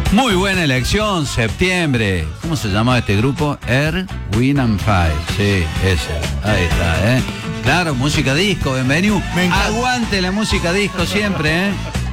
Muy buena elección, septiembre. ¿Cómo se llamaba este grupo? Earth, Wind and Fire. Sí, ese. Ahí está, ¿eh? Claro, música disco, bienvenido. Aguante la música disco siempre, ¿eh?